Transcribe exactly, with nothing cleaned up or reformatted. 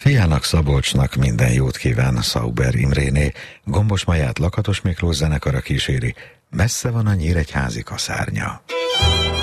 Fiának, Szabolcsnak minden jót kíván Sauber Imréné, Gombos Maját Lakatos Miklós zenekara kíséri, Messze van a Nyíregyházi kaszárnya.